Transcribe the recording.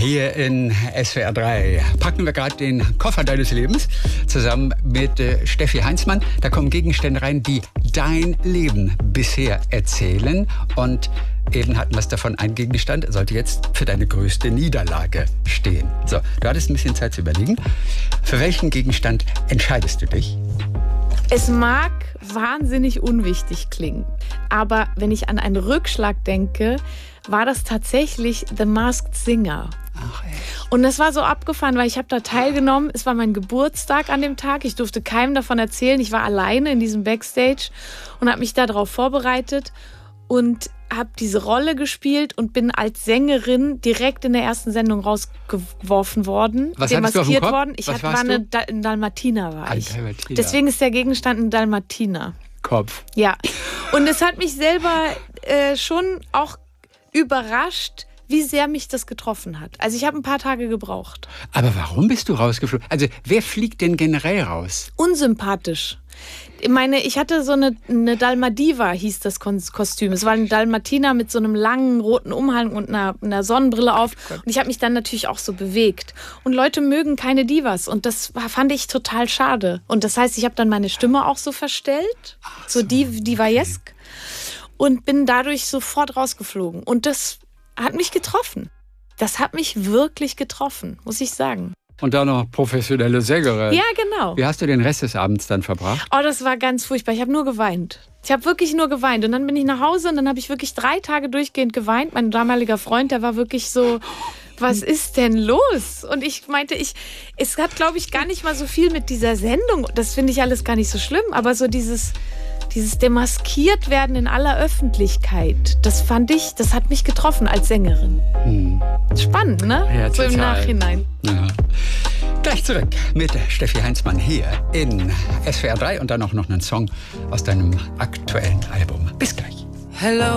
Hier in SWR 3 packen wir gerade den Koffer deines Lebens zusammen mit Steffi Heinzmann. Da kommen Gegenstände rein, die dein Leben bisher erzählen. Und eben hatten wir es davon, ein Gegenstand sollte jetzt für deine größte Niederlage stehen. So, du hattest ein bisschen Zeit zu überlegen. Für welchen Gegenstand entscheidest du dich? Es mag wahnsinnig unwichtig klingen, aber wenn ich an einen Rückschlag denke, war das tatsächlich The Masked Singer. Ach, echt? Und das war so abgefahren, weil ich habe da teilgenommen. Es war mein Geburtstag an dem Tag. Ich durfte keinem davon erzählen. Ich war alleine in diesem Backstage und habe mich darauf vorbereitet und habe diese Rolle gespielt und bin als Sängerin direkt in der ersten Sendung rausgeworfen worden. Was hattest du auf dem Kopf? Worden. Ein Dalmatiner war ich. Dalmatiner. Deswegen ist der Gegenstand ein Dalmatiner. Kopf. Ja. Und es hat mich selber schon auch überrascht, wie sehr mich das getroffen hat. Also ich habe ein paar Tage gebraucht. Aber warum bist du rausgeflogen? Also wer fliegt denn generell raus? Unsympathisch. Ich hatte so eine Dalmadiva, hieß das Kostüm. Es war ein Dalmatiner mit so einem langen roten Umhang und einer Sonnenbrille auf. Und ich habe mich dann natürlich auch so bewegt. Und Leute mögen keine Divas. Und das fand ich total schade. Und das heißt, ich habe dann meine Stimme auch so verstellt. So divaesk. Und bin dadurch sofort rausgeflogen. Und das hat mich getroffen. Das hat mich wirklich getroffen, muss ich sagen. Und dann noch professionelle Sängerin. Ja, genau. Wie hast du den Rest des Abends dann verbracht? Oh, das war ganz furchtbar. Ich habe nur geweint. Ich habe wirklich nur geweint. Und dann bin ich nach Hause und dann habe ich wirklich 3 Tage durchgehend geweint. Mein damaliger Freund, der war wirklich so, was ist denn los? Und ich meinte, es hat, glaube ich, gar nicht mal so viel mit dieser Sendung. Das finde ich alles gar nicht so schlimm. Aber so dieses demaskiert werden in aller Öffentlichkeit, das hat mich getroffen als Sängerin. Spannend, ne? Ja, so im Nachhinein. Ja. Gleich zurück mit Steffi Heinzmann hier in SWR 3 und dann auch noch einen Song aus deinem aktuellen Album. Bis gleich. Hello.